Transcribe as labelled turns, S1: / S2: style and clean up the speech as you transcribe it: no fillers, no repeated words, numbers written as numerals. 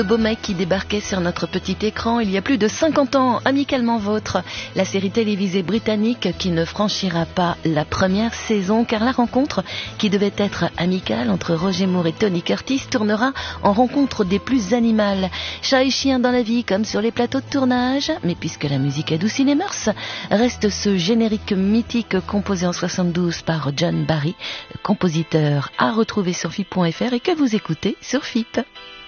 S1: Le beau mec qui débarquait sur notre petit écran il y a plus de 50 ans, Amicalement Vôtre, la série télévisée britannique qui ne franchira pas la première saison car la rencontre, qui devait être amicale entre Roger Moore et Tony Curtis, tournera en rencontre des plus animales. Chat et chien dans la vie comme sur les plateaux de tournage, mais puisque la musique adoucit les mœurs, reste ce générique mythique composé en 72 par John Barry, compositeur à retrouver sur FIP.fr et que vous écoutez sur FIP.